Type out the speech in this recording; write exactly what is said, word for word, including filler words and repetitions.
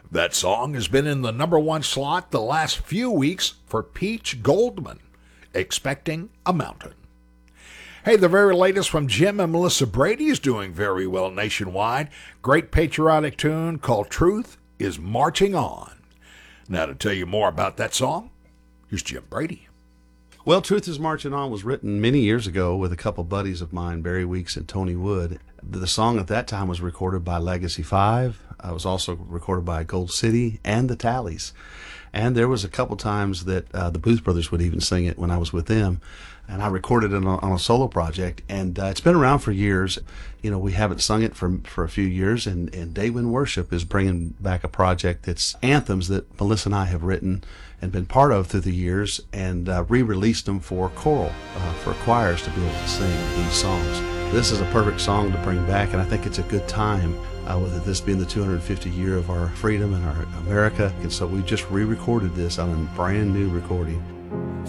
That song has been in the number one slot the last few weeks for Peach Goldman, Expecting a Mountain. Hey, the very latest from Jim and Melissa Brady is doing very well nationwide. Great patriotic tune called Truth is Marching On. Now to tell you more about that song, here's Jim Brady. Well, Truth is Marching On was written many years ago with a couple buddies of mine, Barry Weeks and Tony Wood. The song at that time was recorded by Legacy Five. It was also recorded by Gold City and the Tallies. And there was a couple times that uh, the Booth Brothers would even sing it when I was with them. And I recorded it on a, on a solo project, and uh, it's been around for years. You know, we haven't sung it for for a few years, and, and Daywind Worship is bringing back a project that's anthems that Melissa and I have written and been part of through the years, and uh, re-released them for choral, uh, for choirs to be able to sing these songs. This is a perfect song to bring back, and I think it's a good time, uh, with this being the two hundred fiftieth year of our freedom and our America. And so we just re-recorded this on a brand new recording.